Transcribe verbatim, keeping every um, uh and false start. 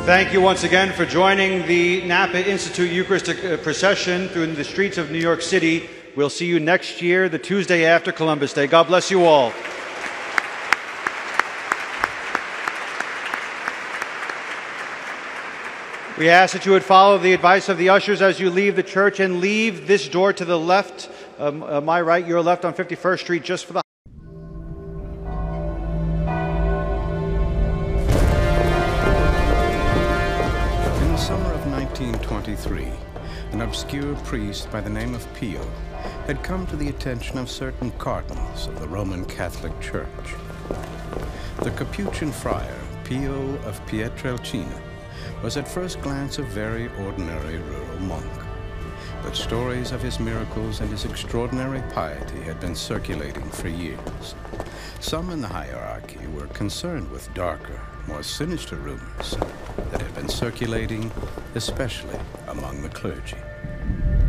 Thank you once again for joining the Napa Institute Eucharistic procession through the streets of New York City. We'll see you next year, the Tuesday after Columbus Day. God bless you all. We ask that you would follow the advice of the ushers as you leave the church and leave this door to the left, um, uh, my right, your left on fifty-first Street, just for the In the summer of nineteen twenty-three, an obscure priest by the name of Pio had come to the attention of certain cardinals of the Roman Catholic Church. The Capuchin friar, Pio of Pietrelcina, was at first glance a very ordinary rural monk. But stories of his miracles and his extraordinary piety had been circulating for years. Some in the hierarchy were concerned with darker, more sinister rumors that had been circulating, especially among the clergy.